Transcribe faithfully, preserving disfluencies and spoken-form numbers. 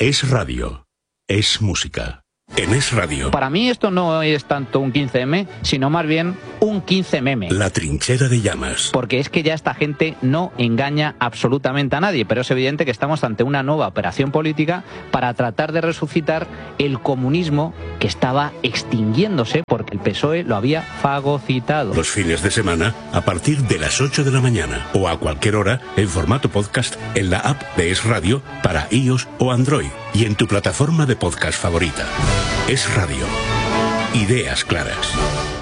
Es radio. Es música. En Es Radio. Para mí esto no es tanto un quince eme, sino más bien un quince meme. La trinchera de llamas. Porque es que ya esta gente no engaña absolutamente a nadie, pero es evidente que estamos ante una nueva operación política para tratar de resucitar el comunismo que estaba extinguiéndose porque el P S O E lo había fagocitado. Los fines de semana a partir de las ocho de la mañana o a cualquier hora en formato podcast en la app de Es Radio para iOS o Android y en tu plataforma de podcast favorita. Es Radio. Ideas claras.